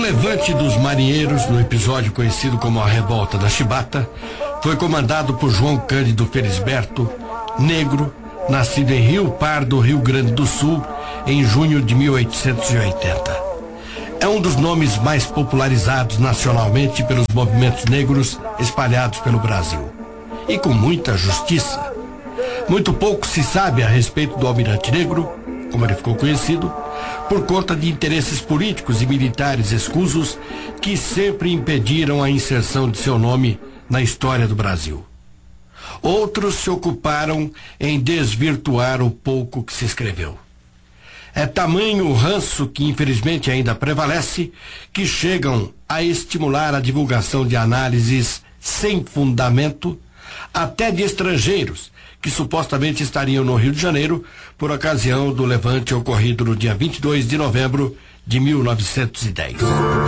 levante dos marinheiros, no episódio conhecido como a Revolta da Chibata, foi comandado por João Cândido Felisberto, negro, nascido em Rio Pardo, Rio Grande do Sul, em junho de 1880. É um dos nomes mais popularizados nacionalmente pelos movimentos negros espalhados pelo Brasil. E com muita justiça. Muito pouco se sabe a respeito do Almirante Negro, como ele ficou conhecido, por conta de interesses políticos e militares escusos que sempre impediram a inserção de seu nome na história do Brasil. Outros se ocuparam em desvirtuar o pouco que se escreveu. É tamanho o ranço que infelizmente ainda prevalece, que chegam a estimular a divulgação de análises sem fundamento, até de estrangeiros, que supostamente estariam no Rio de Janeiro por ocasião do levante ocorrido no dia 22 de novembro de 1910.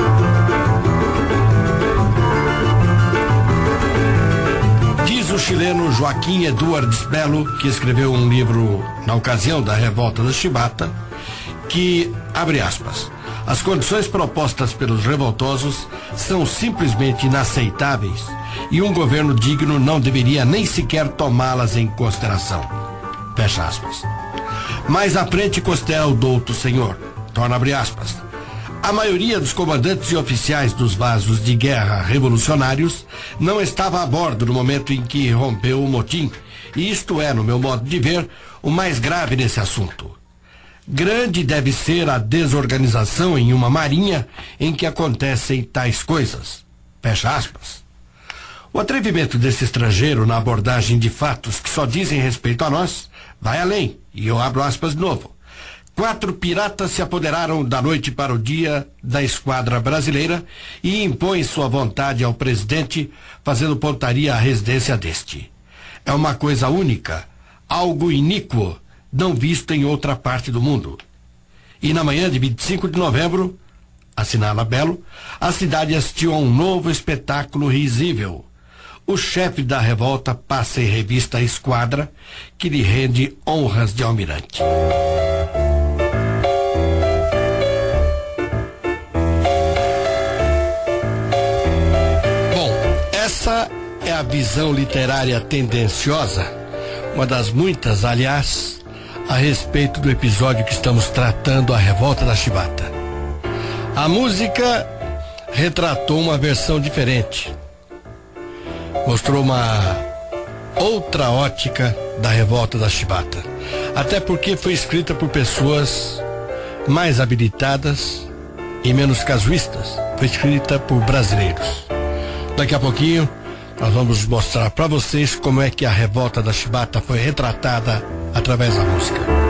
Diz o chileno Joaquim Eduardes Belo, que escreveu um livro na ocasião da Revolta da Chibata, que, abre aspas, as condições propostas pelos revoltosos são simplesmente inaceitáveis e um governo digno não deveria nem sequer tomá-las em consideração. Fecha aspas. Mais à frente costela o douto senhor, torna abrir aspas. A maioria dos comandantes e oficiais dos vasos de guerra revolucionários não estava a bordo no momento em que rompeu o motim, e isto é, no meu modo de ver, o mais grave nesse assunto. Grande deve ser a desorganização em uma marinha em que acontecem tais coisas. Fecha aspas. O atrevimento desse estrangeiro na abordagem de fatos que só dizem respeito a nós vai além, e eu abro aspas de novo. 4 piratas se apoderaram da noite para o dia da esquadra brasileira e impõem sua vontade ao presidente, fazendo pontaria à residência deste. É uma coisa única, algo iníquo, não visto em outra parte do mundo. E na manhã de 25 de novembro, assinala Belo, a cidade assistiu a um novo espetáculo risível. O chefe da revolta passa em revista a esquadra, que lhe rende honras de almirante. Bom, essa é a visão literária tendenciosa, uma das muitas, aliás, a respeito do episódio que estamos tratando, a Revolta da Chibata. A música retratou uma versão diferente. Mostrou uma outra ótica da Revolta da Chibata. Até porque foi escrita por pessoas mais habilitadas e menos casuístas. Foi escrita por brasileiros. Daqui a pouquinho nós vamos mostrar para vocês como é que a Revolta da Chibata foi retratada através da música.